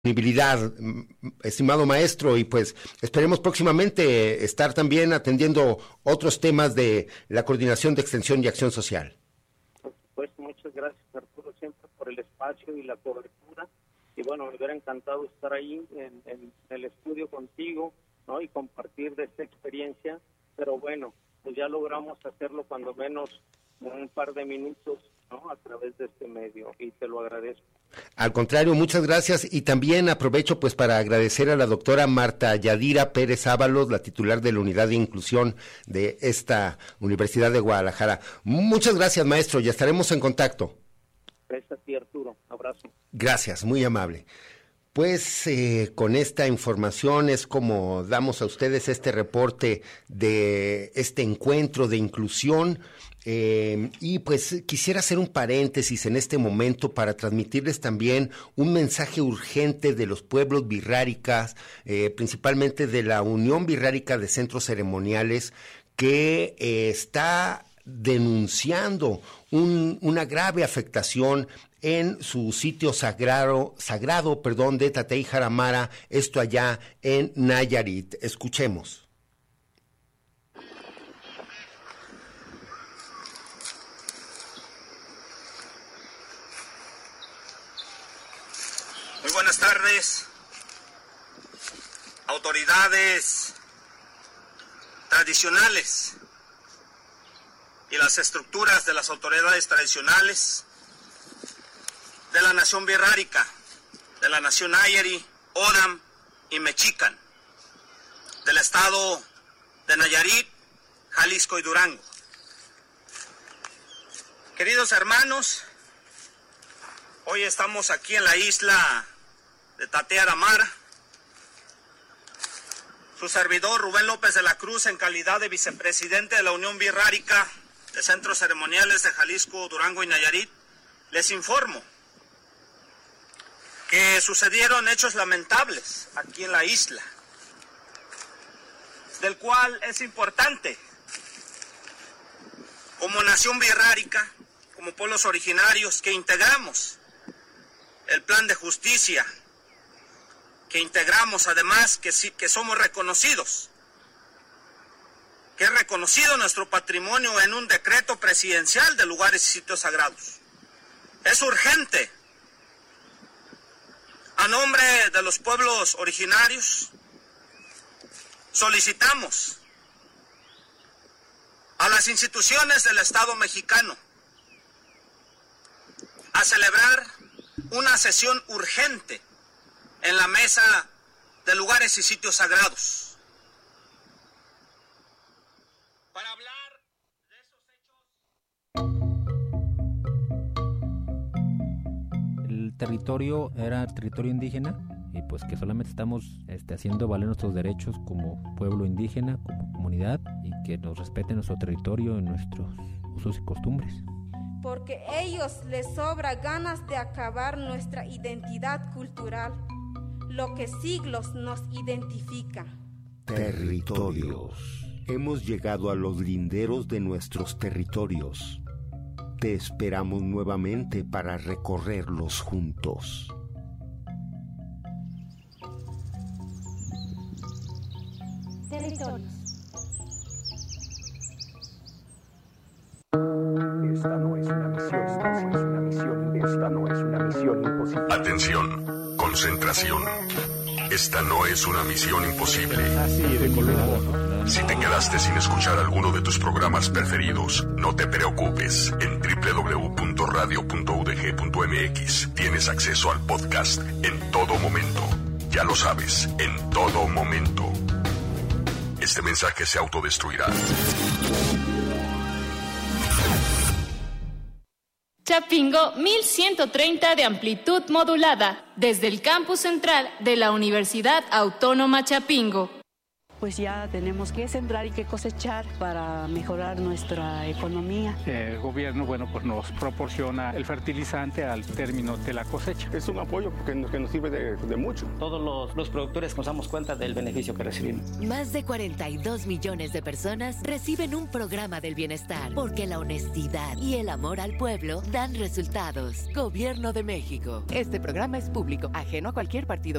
disponibilidad, estimado maestro, y pues esperemos próximamente estar también atendiendo otros temas de la Coordinación de Extensión y Acción Social. Pues muchas gracias, Arturo, siempre por el espacio y la cobertura, y bueno, me hubiera encantado estar ahí en el estudio contigo, ¿no? Y compartir de esta experiencia, pero bueno, pues ya logramos hacerlo cuando menos en un par de minutos, ¿no? A través de este medio, y te lo agradezco. Al contrario, muchas gracias, y también aprovecho pues para agradecer a la doctora Marta Yadira Pérez Ábalos, la titular de la Unidad de Inclusión de esta Universidad de Guadalajara. Muchas gracias, maestro, ya estaremos en contacto. Gracias a ti, Arturo, abrazo. Gracias, muy amable. Pues con esta información es como damos a ustedes este reporte de este encuentro de inclusión. Y pues quisiera hacer un paréntesis en este momento para transmitirles también un mensaje urgente de los pueblos birráricas, principalmente de la Unión Birrárica de Centros Ceremoniales, que está denunciando una grave afectación en su sitio sagrado de Tatey Jaramara, esto allá en Nayarit. Escuchemos. Muy buenas tardes, autoridades tradicionales y las estructuras de las autoridades tradicionales de la nación birrárica, de la nación Nayari, Odam y Mexican, del estado de Nayarit, Jalisco y Durango. Queridos hermanos, hoy estamos aquí en la isla de Tatey Jaramara. Su servidor Rubén López de la Cruz, en calidad de vicepresidente de la Unión Birrárica de Centros Ceremoniales de Jalisco, Durango y Nayarit, les informo que sucedieron hechos lamentables aquí en la isla, del cual es importante, como nación birrárica, como pueblos originarios, que integramos el plan de justicia, que integramos además que somos reconocidos, que es reconocido nuestro patrimonio en un decreto presidencial de lugares y sitios sagrados. Es urgente, a nombre de los pueblos originarios, solicitamos a las instituciones del Estado mexicano a celebrar una sesión urgente en la mesa de lugares y sitios sagrados para hablar de esos hechos. El territorio era territorio indígena y pues que solamente estamos haciendo valer nuestros derechos como pueblo indígena, como comunidad, y que nos respeten nuestro territorio y nuestros usos y costumbres. Porque a ellos les sobra ganas de acabar nuestra identidad cultural, lo que siglos nos identifica. Territorios. Hemos llegado a los linderos de nuestros territorios. Te esperamos nuevamente para recorrerlos juntos. Territorios. Esta no es una misión imposible. Atención, concentración. Esta no es una misión imposible. Si te quedaste sin escuchar alguno de tus programas preferidos, no te preocupes. En www.radio.udg.mx tienes acceso al podcast en todo momento. Ya lo sabes, en todo momento. Este mensaje se autodestruirá. Chapingo 1130 de amplitud modulada, desde el campus central de la Universidad Autónoma Chapingo. Pues ya tenemos que sembrar y que cosechar para mejorar nuestra economía. El gobierno, pues nos proporciona el fertilizante al término de la cosecha. Es un apoyo que nos sirve de mucho. Todos los productores nos damos cuenta del beneficio que recibimos. Más de 42 millones de personas reciben un programa del bienestar, porque la honestidad y el amor al pueblo dan resultados. Gobierno de México. Este programa es público, ajeno a cualquier partido